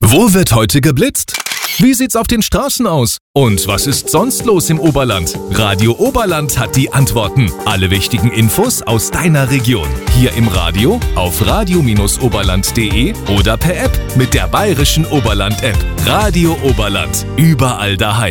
Wo wird heute geblitzt? Wie sieht's auf den Straßen aus? Und was ist sonst los im Oberland? Radio Oberland hat die Antworten. Alle wichtigen Infos aus deiner Region. Hier im Radio, auf radio-oberland.de oder per App mit der Bayerischen Oberland-App. Radio Oberland. Überall daheim.